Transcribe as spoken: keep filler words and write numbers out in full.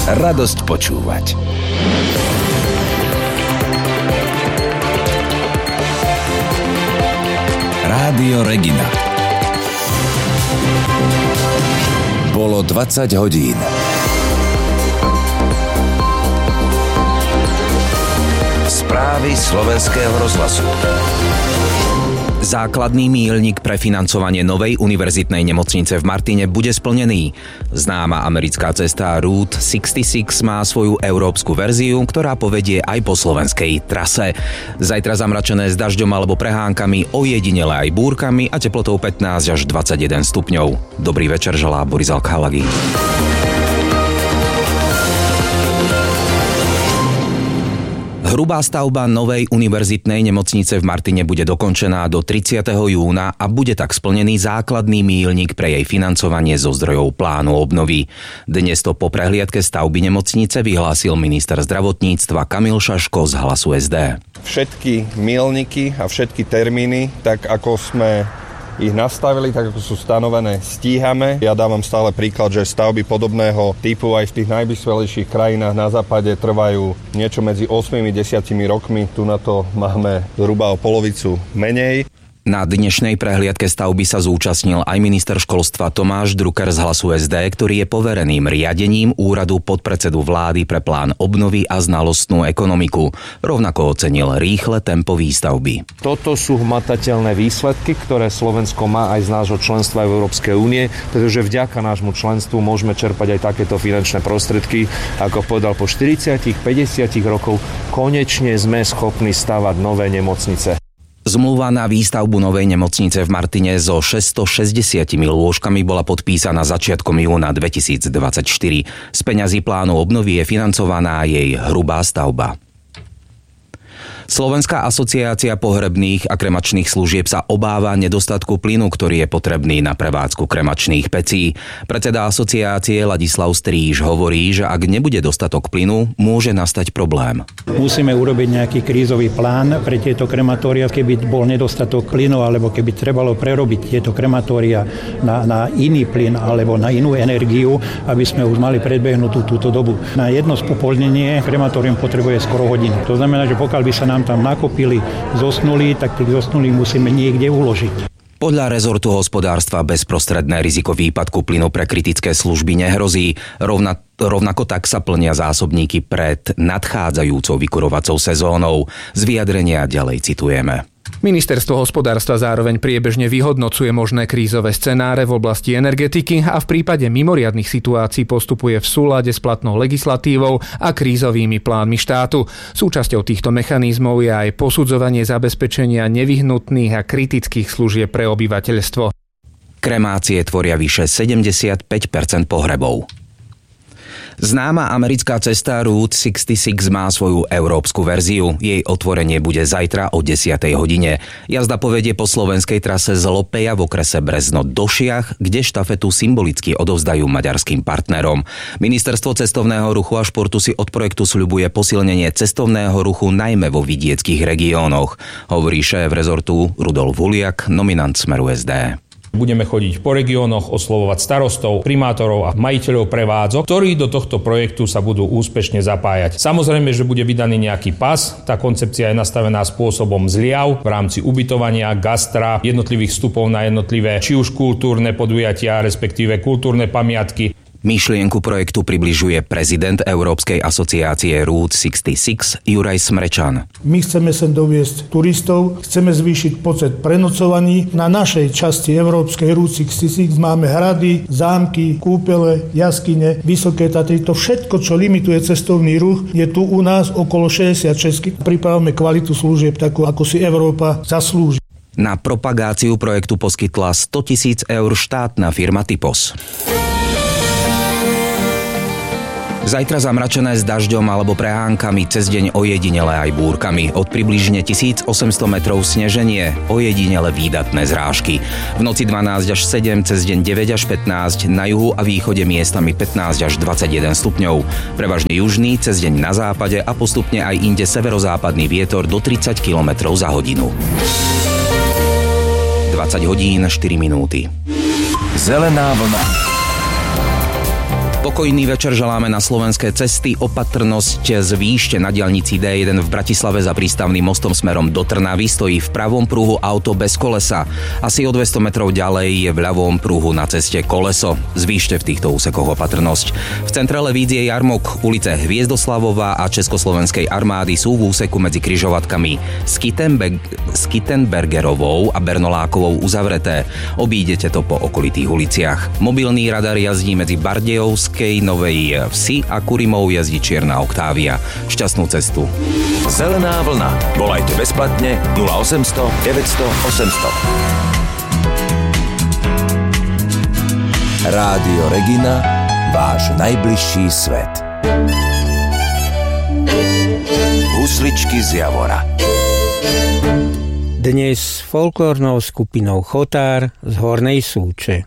Radosť počúvať. Rádio Regina. Bolo dvadsať hodín. Správy Slovenského rozhlasu. Základný míľnik pre financovanie novej univerzitnej nemocnice v Martine bude splnený. Známa americká cesta Route šesťdesiatšesť má svoju európsku verziu, ktorá povedie aj po slovenskej trase. Zajtra zamračené s dažďom alebo prehánkami, ojedinele aj búrkami a teplotou pätnásť až dvadsaťjeden stupňov. Dobrý večer želá Boris Alkhallagi. Hrubá stavba novej univerzitnej nemocnice v Martine bude dokončená do tridsiateho júna a bude tak splnený základný míľnik pre jej financovanie zo zdrojov plánu obnovy. Dnes to po prehliadke stavby nemocnice vyhlásil minister zdravotníctva Kamil Šaško z Hlasu es dé. Všetky míľniky a všetky termíny, tak ako sme ich nastavili, tak ako sú stanovené, stíhame. Ja dávam stále príklad, že stavby podobného typu aj v tých najvyspelejších krajinách na západe trvajú niečo medzi osem a desať rokmi. Tu na to máme zhruba o polovicu menej. Na dnešnej prehliadke stavby sa zúčastnil aj minister školstva Tomáš Drucker z Hlasu es dé, ktorý je povereným riadením úradu podpredsedu vlády pre plán obnovy a znalostnú ekonomiku. Rovnako ocenil rýchle tempo výstavby. Toto sú hmatateľné výsledky, ktoré Slovensko má aj z nášho členstva v Európskej únie, pretože vďaka nášmu členstvu môžeme čerpať aj takéto finančné prostriedky. Ako povedal, po štyridsiatich päťdesiatich rokov konečne sme schopní stavať nové nemocnice. Zmluva na výstavbu novej nemocnice v Martine so šesťstošesťdesiatimi lôžkami bola podpísaná začiatkom júna dvetisícdvadsaťštyri. Z peňazí plánu obnovy je financovaná jej hrubá stavba. Slovenská asociácia pohrebných a kremačných služieb sa obáva nedostatku plynu, ktorý je potrebný na prevádzku kremačných pecí. Predseda asociácie Ladislav Stríž hovorí, že ak nebude dostatok plynu, môže nastať problém. Musíme urobiť nejaký krízový plán pre tieto krematória, keby bol nedostatok plynu alebo keby trebalo prerobiť tieto krematória na, na iný plyn alebo na inú energiu, aby sme už mali predbehnutú túto dobu. Na jedno spopolnenie krematórium potrebuje skoro hodinu. To znamená, že pokiaľ by sa nám tam nakopili zosnulí, tak tých zosnulých musíme niekde uložiť. Podľa rezortu hospodárstva bezprostredné riziko výpadku plynu pre kritické služby nehrozí. Rovna, rovnako tak sa plnia zásobníky pred nadchádzajúcou vykurovacou sezónou. Z vyjadrenia ďalej citujeme. Ministerstvo hospodárstva zároveň priebežne vyhodnocuje možné krízové scenáre v oblasti energetiky a v prípade mimoriadnych situácií postupuje v súlade s platnou legislatívou a krízovými plánmi štátu. Súčasťou týchto mechanizmov je aj posudzovanie zabezpečenia nevyhnutných a kritických služieb pre obyvateľstvo. Kremácie tvoria vyše sedemdesiatpäť percent pohrebov. Známa americká cesta Route šesťdesiatšesť má svoju európsku verziu. Jej otvorenie bude zajtra o desiatej hodine. Jazda povedie po slovenskej trase z Lopeja v okrese Brezno do Šiach, kde štafetu symbolicky odovzdajú maďarským partnerom. Ministerstvo cestovného ruchu a športu si od projektu sľubuje posilnenie cestovného ruchu najmä vo vidieckých regiónoch, hovorí šéf rezortu Rudolf Huliak, nominant Smeru es dé. Budeme chodiť po regiónoch, oslovovať starostov, primátorov a majiteľov prevádzok, ktorí do tohto projektu sa budú úspešne zapájať. Samozrejme, že bude vydaný nejaký pas. Tá koncepcia je nastavená spôsobom zliav v rámci ubytovania, gastra, jednotlivých vstupov na jednotlivé či už kultúrne podujatia, respektíve kultúrne pamiatky. Myšlienku projektu približuje prezident Európskej asociácie Route šesťdesiatšesť Juraj Smrečan. My chceme sem doviesť turistov, chceme zvýšiť počet prenocovaní. Na našej časti Európskej Route šesťdesiatšesť máme hrady, zámky, kúpele, jaskyne, vysoké Tatry. To všetko, čo limituje cestovný ruch, je tu u nás okolo šesťdesiatšesť. Pripravíme kvalitu služieb takú, ako si Európa zaslúži. Na propagáciu projektu poskytla stotisíc eur štátna firma Typos. Zajtra zamračené s dažďom alebo prehánkami, cez deň ojedinele aj búrkami. Od približne tisícosemsto metrov sneženie, ojedinele výdatné zrážky. V noci dvanásť až sedem, cez deň deväť až pätnásť, na juhu a východe miestami pätnásť až dvadsaťjeden stupňov. Prevažne južný, cez deň na západe a postupne aj inde severozápadný vietor do tridsať kilometrov za hodinu. dvadsať hodín štyri minúty. Zelená vlna. Pokojný večer želáme na slovenské cesty. Opatrnosť zvýšte na diaľnici dé jeden v Bratislave za prístavným mostom smerom do Trnavy. Stojí v pravom pruhu auto bez kolesa. Asi o dvesto metrov ďalej je v ľavom pruhu na ceste koleso. Zvýšte v týchto úsekoch opatrnosť. V centre Levíc je jarmok. Ulice Hviezdoslavová a Československej armády sú v úseku medzi križovatkami Skittenbe- Skittenbergerovou a Bernolákovou uzavreté. Obídete to po okolitých uliciach. Mobilný radar jazdí medzi Bardejovskej, Novej Vsi a Kurimov jazdí čierna Oktávia. Šťastnú cestu. Zelená vlna. Volajte bezplatne nula osemsto deväťsto osemsto. Rádio Regina, váš najbližší svet. Husličky z Javora. Dnes s folklórnou skupinou Chotár z Hornej Súče.